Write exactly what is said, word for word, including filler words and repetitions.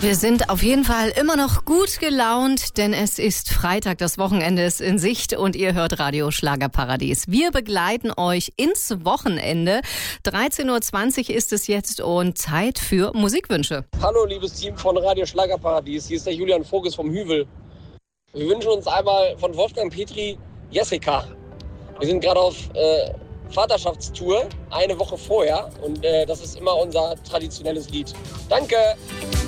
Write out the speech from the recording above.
Wir sind auf jeden Fall immer noch gut gelaunt, denn es ist Freitag, das Wochenende ist in Sicht und ihr hört Radio Schlagerparadies. Wir begleiten euch ins Wochenende. dreizehn Uhr zwanzig ist es jetzt und Zeit für Musikwünsche. Hallo liebes Team von Radio Schlagerparadies, hier ist der Julian Voges vom Hüvel. Wir wünschen uns einmal von Wolfgang Petri Jessica. Wir sind gerade auf äh, Vaterschaftstour, eine Woche vorher und äh, das ist immer unser traditionelles Lied. Danke!